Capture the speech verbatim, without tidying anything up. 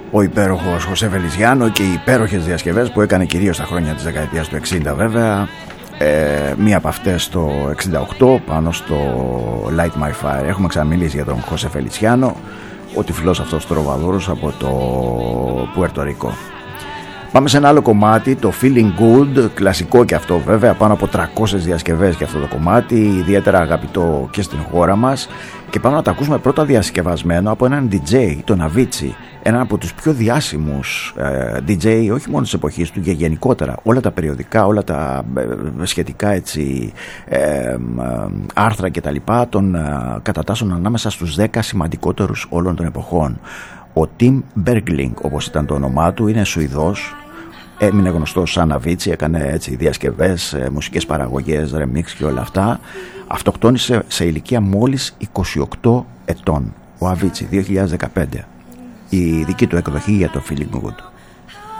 ο υπέροχος Χωσέ Φελισιάνο και οι υπέροχες διασκευές που έκανε κυρίως τα χρόνια της δεκαετίας του εξήντα βέβαια. Ε, μία από αυτές το εξήντα οκτώ πάνω στο Light My Fire. Έχουμε ξαναμιλήσει για τον Χωσέ Φελισιάνο, ο τυφλός αυτός τροβαδούρος από το Πουέρτο Ρίκο. Πάμε σε ένα άλλο κομμάτι, το Feeling Good, κλασικό και αυτό βέβαια, πάνω από τριακόσιες διασκευές και αυτό το κομμάτι, ιδιαίτερα αγαπητό και στην χώρα μας, και πάμε να το ακούσουμε πρώτα διασκευασμένο από έναν ντι τζέι, τον Avicii, έναν από τους πιο διάσημους ε, ντι τζέι όχι μόνο της εποχής του και γενικότερα, όλα τα περιοδικά, όλα τα ε, σχετικά έτσι, ε, ε, άρθρα και τα λοιπά τον ε, κατατάσσουν ανάμεσα στους δέκα σημαντικότερους όλων των εποχών. Ο Tim Bergling, όπως ήταν το όνομά του, είναι Σουηδός, έμεινε γνωστός σαν Avicii, έκανε έτσι διασκευές, μουσικές παραγωγές, remix και όλα αυτά. Αυτοκτόνησε σε ηλικία μόλις είκοσι οκτώ ετών, ο Avicii, δύο χιλιάδες δεκαπέντε. Η δική του εκδοχή για το Feeling Good.